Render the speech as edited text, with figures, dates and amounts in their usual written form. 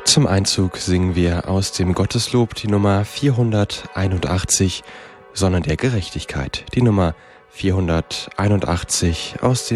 Zum Einzug singen wir aus dem Gotteslob die Nummer 481, Sonnen der Gerechtigkeit, die Nummer 481 aus dem